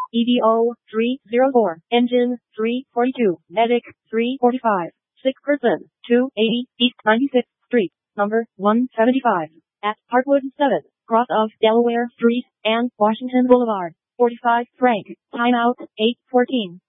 EDO 304, Engine 342, Medic 345, sick person 280, East 96th Street, number 175, at Parkwood 7, cross of Delaware Street and Washington Boulevard. 45 franc. Timeout 8:14.